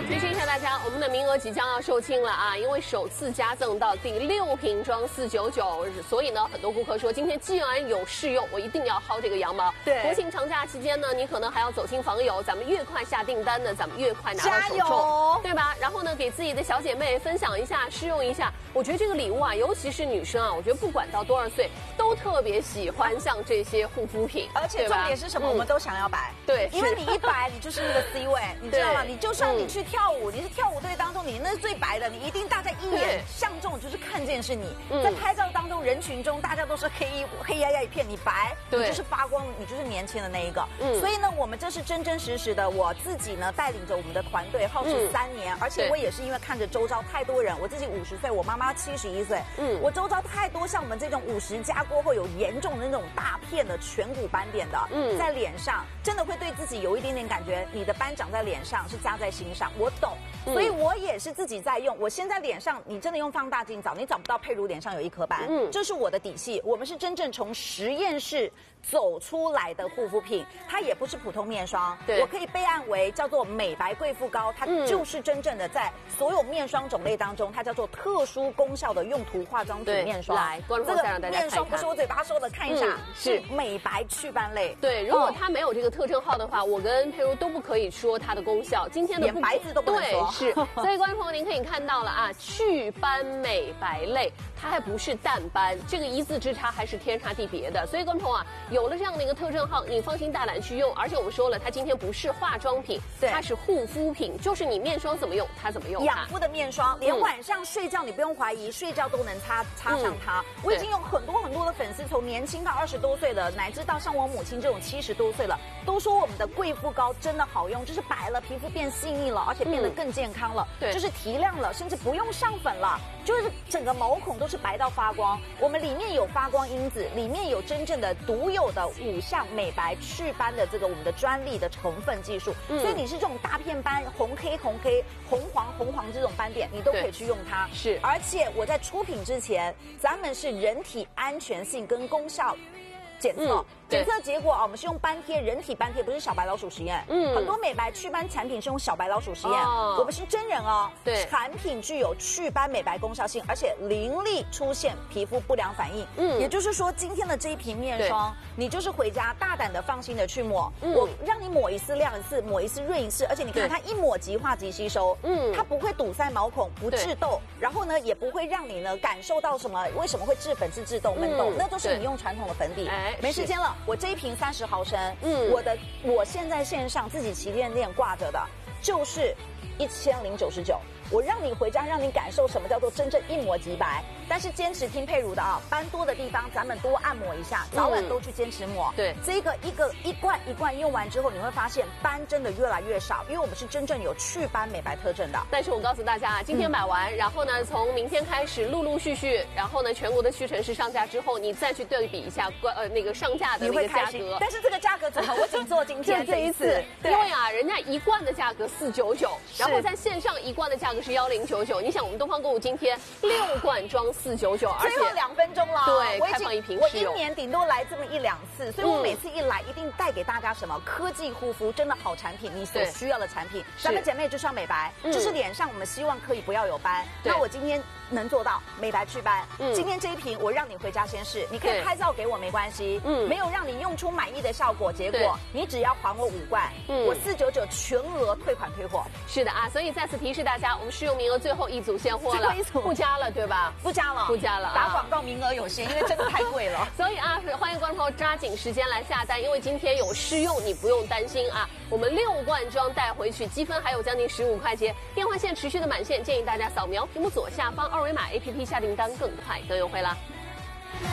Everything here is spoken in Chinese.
提醒一下大家，我们的名额即将要售罄了啊！因为首次加赠到第6瓶装499，所以呢，很多顾客说今天既然有试用，我一定要薅这个羊毛。 对， 国庆长假期间呢，你可能还要走亲访友，咱们越快下订单呢，咱们越快拿到手中，对吧？然后呢，给自己的小姐妹分享一下，试用一下。我觉得这个礼物啊，尤其是女生啊，我觉得不管到多少岁，都特别喜欢像这些护肤品， 而且重点是什么？我们都想要摆， 对， 因为你一摆，你就是那个 C 位，你知道吗？你就算你去跳舞，你是跳舞队当中，你那是最白的，你一定大家一眼相中，就是看见是你。在拍照当中，人群中大家都是黑压压一片，你白，你就是发光，你就是年轻的那一个。所以呢，我们这是真真实实的，我自己呢带领着我们的团队耗时3年，而且我也是因为看着周遭太多人，我自己50岁，我妈妈71岁，我周遭太多像我们这种50加过后有严重的那种大片的颧骨斑点的，在脸上真的会对自己有一点点感觉，你的斑长在脸上是加在心上，我懂。所以我也是自己在用，我现在脸上你真的用放大镜找，你找不到佩如脸上有1颗斑，这是我的底细。我们是真正从实验室走出来的护肤品，它也不是普通面霜，我可以备案为叫做美白贵妇膏，它就是真正的在所有面霜种类当中，它叫做特殊功效的用途化妆品面霜。 来，观众再让大家看一看， 面霜不是我嘴巴说的，看一下，是美白祛斑类。 对，如果它没有这个特征号的话，我跟佩如都不可以说它的功效。今天的连白字都不能说。 是，所以观众朋友您可以看到了啊，祛斑美白类，它还不是淡斑，这个1字之差还是天差地别的。所以观众朋友啊，有了这样的一个特征号，你放心大胆去用。而且我们说了，它今天不是化妆品，它是护肤品，就是你面霜怎么用，它怎么用。 养肤的面霜，连晚上睡觉你不用怀疑，睡觉都能擦上它。我已经有很多的粉丝，从年轻到20多岁的，乃至到像我母亲这种70多岁了，都说我们的贵妇膏真的好用，就是白了，皮肤变细腻了，而且变得更健康了，就是提亮了，甚至不用上粉了，就是整个毛孔都是白到发光。我们里面有发光因子，里面有真正的独有的5项美白祛斑的这个我们的专利的成分技术，所以你是这种大片斑、红黑、红黄这种斑点，你都可以去用它。 是， 而且我在出品之前，咱们是人体安全性跟功效检测。检测结果啊，我们是用斑贴，人体斑贴，不是小白老鼠实验。很多美白祛斑产品是用小白老鼠实验，我们是真人哦。对，产品具有祛斑美白功效性，而且零例出现皮肤不良反应。也就是说，今天的这一瓶面霜，你就是回家大胆的、放心的去抹。我让你抹1次亮1次，抹1次润1次，而且你看它一抹即化即吸收，它不会堵塞毛孔，不致痘，然后呢也不会让你呢感受到什么，为什么会致粉刺、致痘、闷痘，那都是你用传统的粉底。没时间了。我这一瓶30毫升，我现在线上自己旗舰店挂着的，就是1099。我让你回家，让你感受什么叫做真正一抹即白。但是坚持听佩如的啊，斑多的地方咱们多按摩一下，早晚都去坚持抹。对，这个一罐用完之后，你会发现斑真的越来越少，因为我们是真正有祛斑美白特征的。 但是我告诉大家啊，今天买完，然后呢，从明天开始陆陆续续，然后呢，全国的屈臣氏上架之后，你再去对比一下那个上架的那个价格。 但是这个价格组合我仅做今天这一次， 因为啊，人家1罐的价格499，然后在线上1罐的价格是1099。你想，我们东方购物今天6罐装499，而且最后2分钟了， 对，开放1瓶试用。 我1年顶多来这么1、2次，所以我每次一来一定带给大家什么科技护肤，真的好产品，你所需要的产品。咱们姐妹就是要美白，就是脸上我们希望可以不要有斑。那我今天能做到美白祛斑。今天这一瓶我让你回家先试，你可以拍照给我没关系。没有让你用出满意的效果，结果你只要还我5罐，我499全额退款退货。 是的啊，所以再次提示大家，我们试用名额最后1组现货了，不加了对吧？ 不加了， 不加了。 打广告名额有限，因为真的太贵了。 所以啊，欢迎观众朋友抓紧时间来下单，因为今天有试用，你不用担心啊。我们6罐装带回去，积分还有将近15块钱，电话线持续的满线，建议大家扫描屏幕左下方2维码 APP 下订单更快更优惠啦。